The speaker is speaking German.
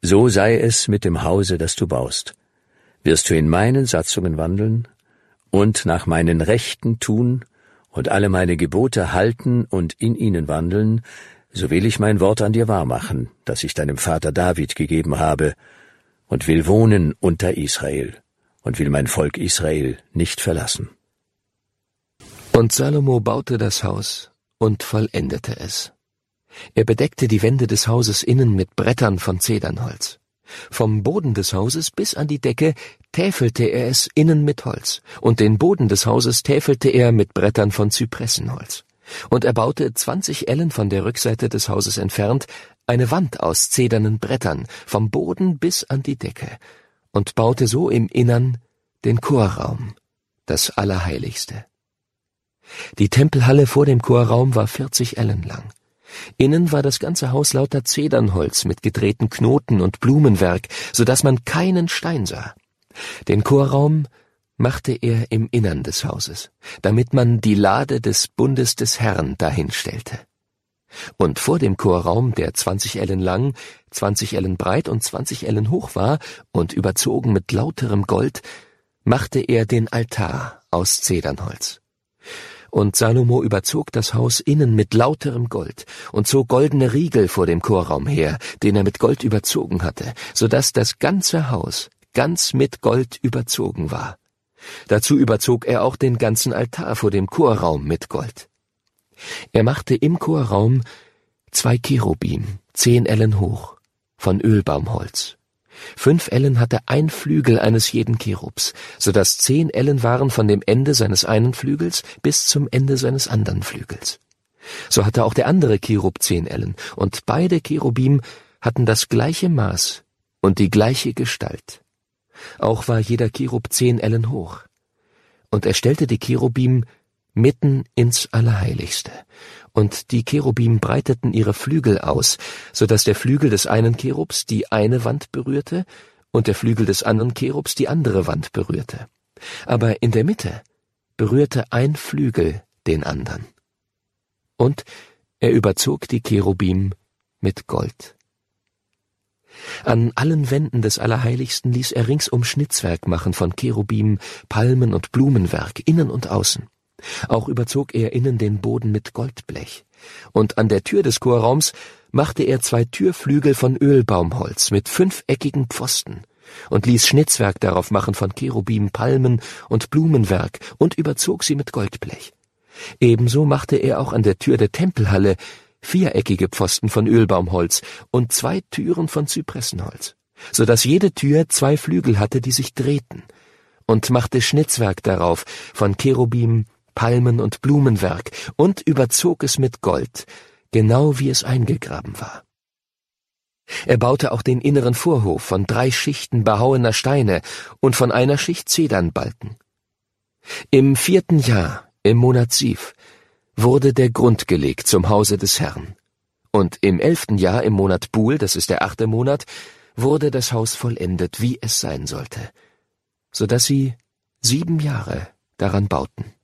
So sei es mit dem Hause, das du baust. Wirst du in meinen Satzungen wandeln und nach meinen Rechten tun und alle meine Gebote halten und in ihnen wandeln, so will ich mein Wort an dir wahrmachen, das ich deinem Vater David gegeben habe, und will wohnen unter Israel und will mein Volk Israel nicht verlassen. Und Salomo baute das Haus und vollendete es. Er bedeckte die Wände des Hauses innen mit Brettern von Zedernholz. Vom Boden des Hauses bis an die Decke täfelte er es innen mit Holz, und den Boden des Hauses täfelte er mit Brettern von Zypressenholz. Und er baute 20 Ellen von der Rückseite des Hauses entfernt eine Wand aus zedernen Brettern, vom Boden bis an die Decke, und baute so im Innern den Chorraum, das Allerheiligste. Die Tempelhalle vor dem Chorraum war 40 Ellen lang. Innen war das ganze Haus lauter Zedernholz mit gedrehten Knoten und Blumenwerk, so dass man keinen Stein sah. Den Chorraum machte er im Innern des Hauses, damit man die Lade des Bundes des Herrn dahin stellte. Und vor dem Chorraum, der 20 Ellen lang, 20 Ellen breit und 20 Ellen hoch war und überzogen mit lauterem Gold, machte er den Altar aus Zedernholz. Und Salomo überzog das Haus innen mit lauterem Gold und zog goldene Riegel vor dem Chorraum her, den er mit Gold überzogen hatte, so dass das ganze Haus ganz mit Gold überzogen war. Dazu überzog er auch den ganzen Altar vor dem Chorraum mit Gold. Er machte im Chorraum 2 Cherubim, 10 Ellen hoch, von Ölbaumholz. 5 Ellen hatte ein Flügel eines jeden Cherubs, so dass 10 Ellen waren von dem Ende seines einen Flügels bis zum Ende seines anderen Flügels. So hatte auch der andere Cherub 10 Ellen, und beide Cherubim hatten das gleiche Maß und die gleiche Gestalt. Auch war jeder Cherub 10 Ellen hoch. Und er stellte die Cherubim mitten ins Allerheiligste. Und die Cherubim breiteten ihre Flügel aus, so dass der Flügel des einen Cherubs die eine Wand berührte und der Flügel des anderen Cherubs die andere Wand berührte. Aber in der Mitte berührte ein Flügel den anderen. Und er überzog die Cherubim mit Gold. An allen Wänden des Allerheiligsten ließ er ringsum Schnitzwerk machen von Cherubim, Palmen und Blumenwerk, innen und außen. Auch überzog er innen den Boden mit Goldblech. Und an der Tür des Chorraums machte er 2 Türflügel von Ölbaumholz mit 5-eckigen Pfosten und ließ Schnitzwerk darauf machen von Cherubim, Palmen und Blumenwerk und überzog sie mit Goldblech. Ebenso machte er auch an der Tür der Tempelhalle 4-eckige Pfosten von Ölbaumholz und 2 Türen von Zypressenholz, so dass jede Tür 2 Flügel hatte, die sich drehten, und machte Schnitzwerk darauf von Cherubim, Palmen und Blumenwerk und überzog es mit Gold, genau wie es eingegraben war. Er baute auch den inneren Vorhof von 3 Schichten behauener Steine und von einer Schicht Zedernbalken. Im 4. Jahr, im Monat Siv, wurde der Grund gelegt zum Hause des Herrn. Und im 11. Jahr, im Monat Bul, das ist der 8. Monat, wurde das Haus vollendet, wie es sein sollte, so dass sie 7 Jahre daran bauten.